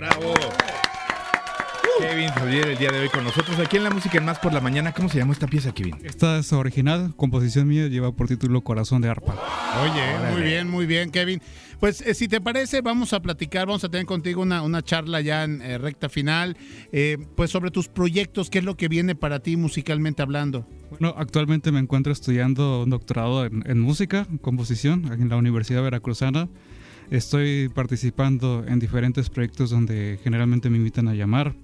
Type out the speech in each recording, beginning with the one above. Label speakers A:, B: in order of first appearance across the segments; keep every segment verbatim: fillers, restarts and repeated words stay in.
A: ¡Bravo! Kevin Javier, el día de hoy con nosotros aquí en La Música en Más por la Mañana. ¿Cómo se llama esta pieza, Kevin?
B: Esta es original, composición mía, lleva por título Corazón de Arpa.
C: Oye,
A: Órale.
C: muy bien, muy bien, Kevin. Pues eh, si te parece, vamos a platicar, vamos a tener contigo una, una charla ya en eh, recta final, eh, pues sobre tus proyectos, qué es lo que viene para ti musicalmente hablando.
B: Bueno, actualmente me encuentro estudiando un doctorado en, en música, composición, en la Universidad Veracruzana. Estoy participando en diferentes proyectos donde generalmente me invitan a llamar.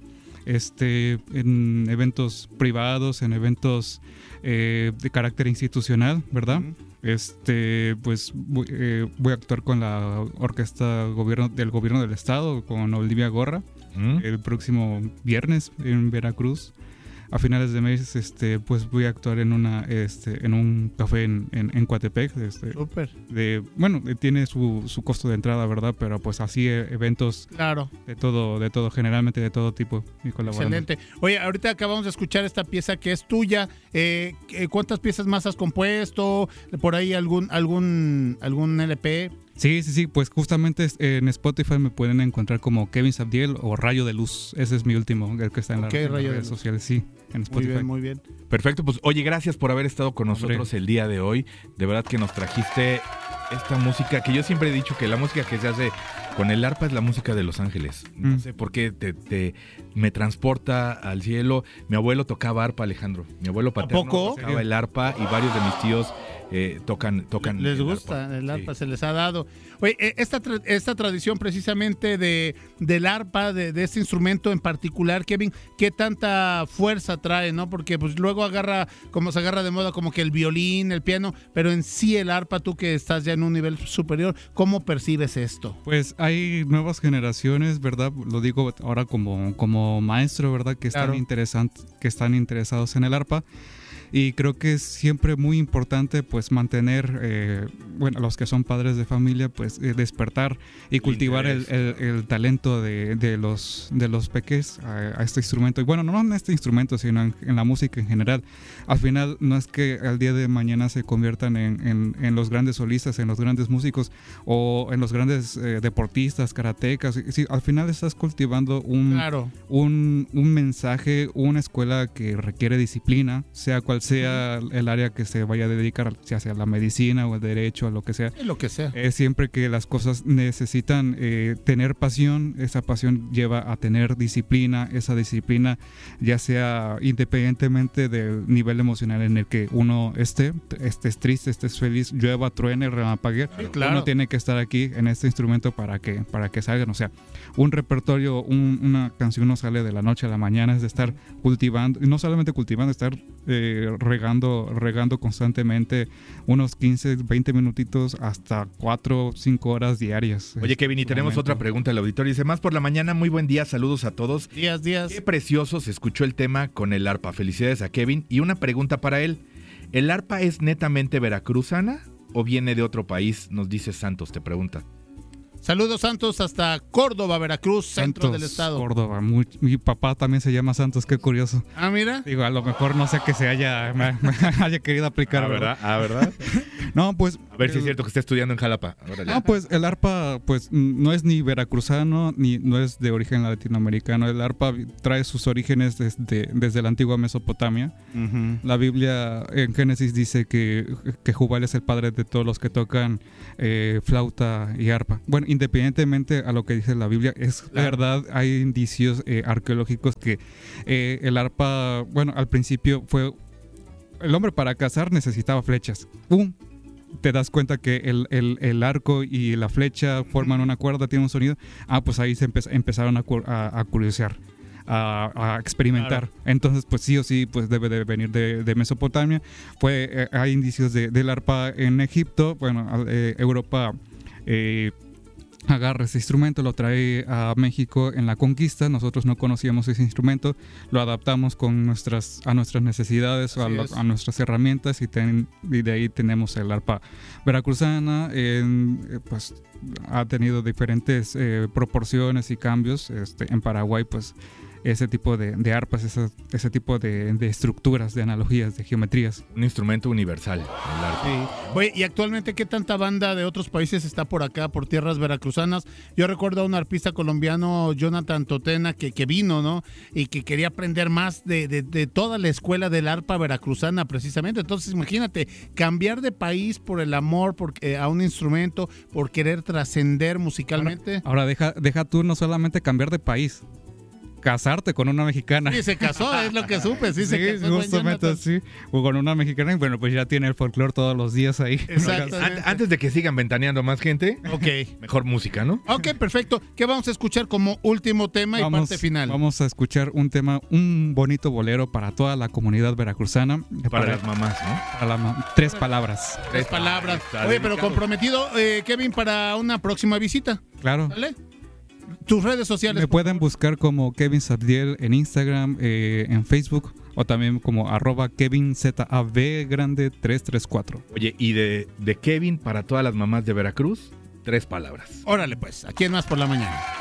B: Este, en eventos privados, en eventos eh, de carácter institucional, ¿verdad? Uh-huh. Este, pues voy, eh, voy a actuar con la orquesta gobierno, del gobierno del estado, con Olivia Gorra, uh-huh. el próximo viernes en Veracruz. A finales de mes, este, pues voy a actuar en una, este, en un café en, en, en Coatepec. Este,
C: Súper.
B: De, bueno, tiene su, su costo de entrada, ¿verdad? Pero pues así eventos.
C: Claro.
B: De todo, de todo, generalmente de todo tipo. Y
C: excelente. Oye, ahorita acabamos de escuchar esta pieza que es tuya. Eh, ¿Cuántas piezas más has compuesto? ¿Por ahí algún, algún, algún L P?
B: Sí, sí, sí, pues justamente en Spotify me pueden encontrar como Kevin Sabdiel o Rayo de Luz. Ese es mi último, el que está en,
C: okay,
B: la, en las redes sociales, sí, en Spotify.
C: Muy bien, muy bien.
A: Perfecto, pues oye, gracias por haber estado con nosotros Hombre. el día de hoy. De verdad que nos trajiste esta música, que yo siempre he dicho que la música que se hace con el arpa es la música de Los Ángeles. No mm. sé por qué te, te, me transporta al cielo. Mi abuelo tocaba arpa, Alejandro. Mi abuelo paterno tocaba el arpa y varios de mis tíos eh, tocan, tocan
C: les
A: el
C: gusta
A: arpa.
C: el arpa,
A: sí.
C: Se les ha dado. Oye, esta, esta tradición precisamente de, del arpa, de, de este instrumento en particular, Kevin, ¿qué tanta fuerza trae, no? Porque pues luego agarra, como se agarra de moda, como que el violín, el piano, pero en sí el arpa, tú que estás ya en un nivel superior, ¿cómo percibes esto?
B: Pues hay nuevas generaciones, ¿verdad? Lo digo ahora como, como maestro, ¿verdad? Que están, claro. interesantes, que están interesados en el arpa. Y creo que es siempre muy importante pues mantener, eh, bueno, los que son padres de familia, pues eh, despertar y cultivar el, el, el talento de, de, los, de los peques a, a este instrumento. Y bueno, no en este instrumento, sino en, en la música en general. Al final no es que al día de mañana se conviertan en, en, en los grandes solistas, en los grandes músicos o en los grandes eh, deportistas, karatecas. Sí, al final estás cultivando un,
C: claro.
B: un, un mensaje, una escuela que requiere disciplina, sea cual sea el área que se vaya a dedicar, ya sea la medicina o el derecho o lo que sea.
C: Lo que sea.
B: Es siempre que las cosas necesitan eh, tener pasión, esa pasión lleva a tener disciplina, esa disciplina ya sea independientemente del nivel emocional en el que uno esté, estés triste, estés feliz, llueva, truene, relampaguee,
C: sí, claro.
B: uno tiene que estar aquí en este instrumento para que, para que salgan, o sea, un repertorio, un, una canción no sale de la noche a la mañana, es de estar cultivando, y no solamente cultivando, estar eh, regando, regando constantemente unos quince, veinte minutitos hasta cuatro, cinco horas diarias.
A: Oye, Kevin, y tenemos momento. otra pregunta del auditorio. Dice, más por la mañana, muy buen día, saludos a todos.
C: Días, días.
A: Qué precioso se escuchó el tema con el arpa. Felicidades a Kevin. Y una pregunta para él. ¿El arpa es netamente veracruzana o viene de otro país? Nos dice Santos, te pregunta.
C: Saludos, Santos, hasta Córdoba, Veracruz, centro
B: Santos,
C: del estado.
B: Córdoba, muy, mi papá también se llama Santos, qué curioso.
C: Ah, mira.
B: Digo, a lo mejor no sé que se haya, me, me haya querido aplicar.
A: Ah, ¿verdad? Ah, ¿verdad?
B: No, pues...
A: A ver si es cierto que está estudiando en Jalapa. Órale.
B: No, pues el arpa pues no es ni veracruzano, ni no es de origen latinoamericano. El arpa trae sus orígenes desde, desde la antigua Mesopotamia. Uh-huh. La Biblia en Génesis dice que, que Jubal es el padre de todos los que tocan eh, flauta y arpa. Bueno, independientemente a lo que dice la Biblia, es claro. verdad, hay indicios eh, arqueológicos que eh, el arpa, bueno, al principio fue... El hombre para cazar necesitaba flechas. ¡Pum! Te das cuenta que el, el, el arco y la flecha forman una cuerda, tienen un sonido. Ah, pues ahí se empe- empezaron a, a, a curiosear, a, a experimentar. Claro. Entonces, pues sí o sí, pues debe de venir de, de Mesopotamia. Fue, eh, hay indicios de, del arpa en Egipto. Bueno, eh, Europa... Eh, agarra ese instrumento, lo trae a México en la conquista. Nosotros no conocíamos ese instrumento, lo adaptamos con nuestras, a nuestras necesidades, a, lo, a nuestras herramientas y, ten, y de ahí tenemos el arpa veracruzana. En, pues ha tenido diferentes eh, proporciones y cambios. Este, en Paraguay pues ese tipo de, de arpas, ese, ese tipo de, de estructuras, de analogías, de geometrías.
A: Un instrumento universal, el arpa.
C: Sí. Oye, y actualmente, ¿qué tanta banda de otros países está por acá, por tierras veracruzanas? Yo recuerdo a un arpista colombiano, Jonathan Totena, que, que vino, ¿no? Y que quería aprender más de, de, de toda la escuela del arpa veracruzana, precisamente. Entonces, imagínate, cambiar de país por el amor por, eh, a un instrumento, por querer trascender musicalmente.
B: Ahora, ahora deja, deja tú no solamente cambiar de país, casarte con una mexicana.
C: Sí, se casó, es lo que supe, sí,
B: sí
C: se casó.
B: Justamente así, o con una mexicana, y bueno, pues ya tiene el folclore todos los días ahí.
C: Exactamente.
A: Antes de que sigan ventaneando más gente,
C: okay.
A: Mejor música, ¿no?
C: Ok, perfecto. ¿Qué vamos a escuchar como último tema
B: vamos,
C: y parte final?
B: Vamos a escuchar un tema, un bonito bolero para toda la comunidad veracruzana.
A: Para, para las mamás, ¿no?
B: Para la, tres palabras.
C: Tres palabras. Oye, pero comprometido, eh, Kevin, para una próxima visita.
B: Claro.
C: ¿Vale? Tus redes sociales.
B: Me pueden buscar como Kevin Sabdiel en Instagram, eh, en Facebook, o también como arroba Kevin Z A V grande tres tres cuatro.
A: Oye, y de, de Kevin para todas las mamás de Veracruz, tres palabras.
C: Órale pues, aquí en Más por la Mañana.